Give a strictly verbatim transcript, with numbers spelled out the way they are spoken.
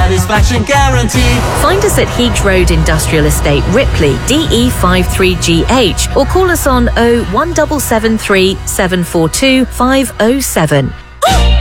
satisfaction guaranteed. Find us at Heags Road Industrial Estate, Ripley, D E five three G H, or call us on oh one seven seven three seven four two five oh seven.